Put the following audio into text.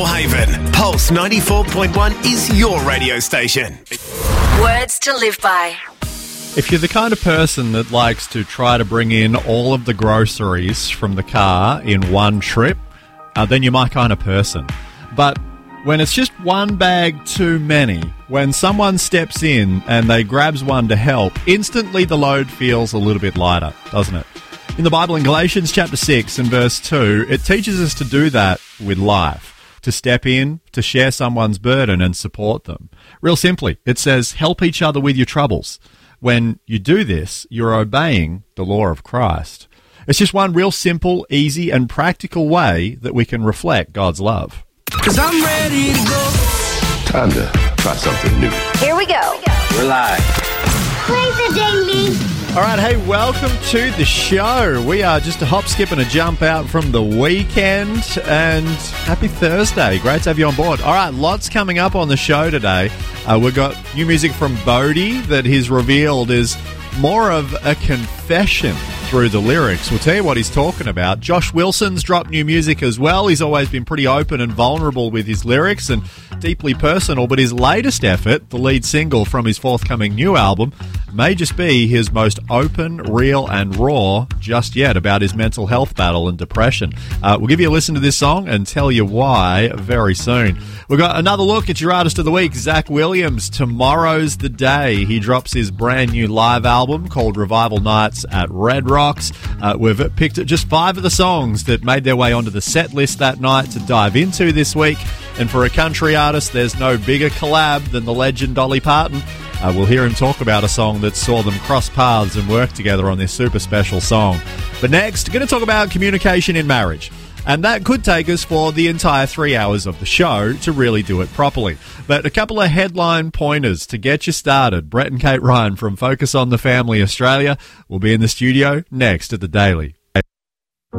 Haven, Pulse 94.1 is your radio station. Words to live by. If you're the kind of person that likes to try to bring in all of the groceries from the car in one trip, then you're my kind of person. But when it's just one bag too many, when someone steps in and they grabs one to help, instantly the load feels a little bit lighter, doesn't it? In the Bible, in Galatians chapter 6 and verse 2, it teaches us to do that with life, to step in, to share someone's burden and support them. Real simply, it says, help each other with your troubles. When you do this, you're obeying the law of Christ. It's just one real simple, easy, and practical way that we can reflect God's love. 'Cause I'm ready to go. Time to try something new. Here we go. We're live. Play the ding-ding. All right, hey, welcome to the show. We are just a hop, skip, and a jump out from the weekend, and happy Thursday. Great to have you on board. All right, lots coming up on the show today. We've got new music from Bodie that he's revealed is more of a confession through the lyrics. We'll tell you what he's talking about. Josh Wilson's dropped new music as well. He's always been pretty open and vulnerable with his lyrics and deeply personal, but his latest effort, the lead single from his forthcoming new album, may just be his most open, real, and raw just yet about his mental health battle and depression. We'll give you a listen to this song and tell you why very soon. We've got another look at your artist of the week, Zach Williams. Tomorrow's the day he drops his brand new live album called Revival Nights at Red Rocks. We've picked just 5 of the songs that made their way onto the set list that night to dive into this week. And for a country artist, there's no bigger collab than the legend Dolly Parton. We'll hear him talk about a song that saw them cross paths and work together on this super special song. But next, going to talk about communication in marriage. And that could take us for the entire 3 hours of the show to really do it properly. But a couple of headline pointers to get you started. Brett and Kate Ryan from Focus on the Family Australia will be in the studio next at The Daily.